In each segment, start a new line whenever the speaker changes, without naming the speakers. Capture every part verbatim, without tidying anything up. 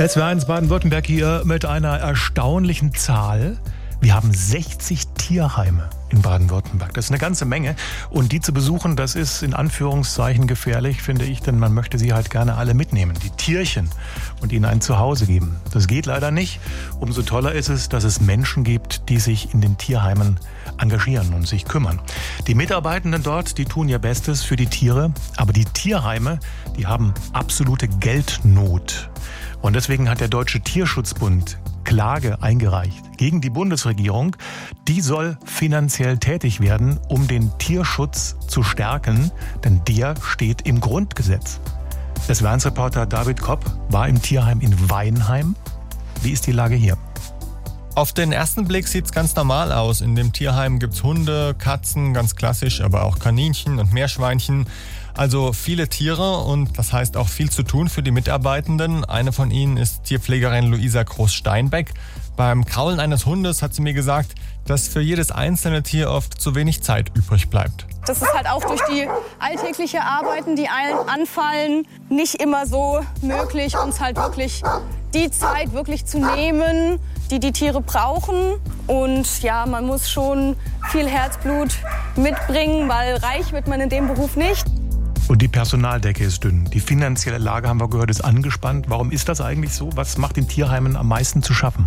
S W R eins Baden-Württemberg hier mit einer erstaunlichen Zahl. Wir haben sechzig Tierheime in Baden-Württemberg. Das ist eine ganze Menge. Und die zu besuchen, das ist in Anführungszeichen gefährlich, finde ich, denn man möchte sie halt gerne alle mitnehmen, die Tierchen, und ihnen ein Zuhause geben. Das geht leider nicht. Umso toller ist es, dass es Menschen gibt, die sich in den Tierheimen engagieren und sich kümmern. Die Mitarbeitenden dort, die tun ihr Bestes für die Tiere, aber die Tierheime, die haben absolute Geldnot. Und deswegen hat der Deutsche Tierschutzbund Klage eingereicht gegen die Bundesregierung. Die soll finanziell tätig werden, um den Tierschutz zu stärken, denn der steht im Grundgesetz. S W R eins Reporter David Kopp war im Tierheim in Weinheim. Wie ist die Lage hier?
Auf den ersten Blick sieht's ganz normal aus. In dem Tierheim gibt's Hunde, Katzen, ganz klassisch, aber auch Kaninchen und Meerschweinchen. Also viele Tiere und das heißt auch viel zu tun für die Mitarbeitenden. Eine von ihnen ist Tierpflegerin Luisa Groß-Steinbeck. Beim Kraulen eines Hundes hat sie mir gesagt, dass für jedes einzelne Tier oft zu wenig Zeit übrig bleibt.
Das ist halt auch durch die alltägliche Arbeiten, die allen anfallen, nicht immer so möglich, uns halt wirklich die Zeit wirklich zu nehmen, die die Tiere brauchen. Und ja, man muss schon viel Herzblut mitbringen, weil reich wird man in dem Beruf nicht.
Und die Personaldecke ist dünn. Die finanzielle Lage, haben wir gehört, ist angespannt. Warum ist das eigentlich so? Was macht den Tierheimen am meisten zu schaffen?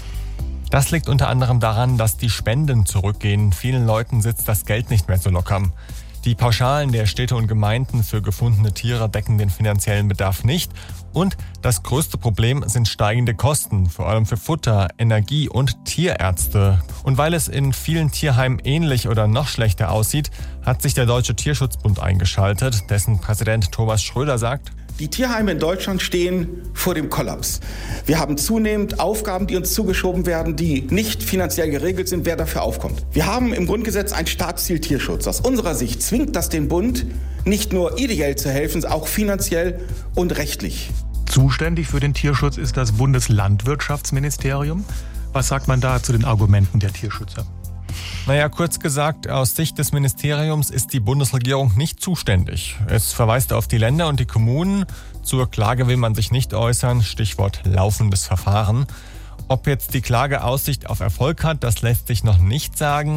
Das liegt unter anderem daran, dass die Spenden zurückgehen. Vielen Leuten sitzt das Geld nicht mehr so locker. Die Pauschalen der Städte und Gemeinden für gefundene Tiere decken den finanziellen Bedarf nicht. Und das größte Problem sind steigende Kosten, vor allem für Futter, Energie und Tierärzte. Und weil es in vielen Tierheimen ähnlich oder noch schlechter aussieht, hat sich der Deutsche Tierschutzbund eingeschaltet. Dessen Präsident Thomas Schröder sagt:
Die Tierheime in Deutschland stehen vor dem Kollaps. Wir haben zunehmend Aufgaben, die uns zugeschoben werden, die nicht finanziell geregelt sind, wer dafür aufkommt. Wir haben im Grundgesetz ein Staatsziel Tierschutz. Aus unserer Sicht zwingt das den Bund, nicht nur ideell zu helfen, sondern auch finanziell und rechtlich.
Zuständig für den Tierschutz ist das Bundeslandwirtschaftsministerium. Was sagt man da zu den Argumenten der Tierschützer?
Naja, kurz gesagt, aus Sicht des Ministeriums ist die Bundesregierung nicht zuständig. Es verweist auf die Länder und die Kommunen. Zur Klage will man sich nicht äußern, Stichwort laufendes Verfahren. Ob jetzt die Klage Aussicht auf Erfolg hat, das lässt sich noch nicht sagen.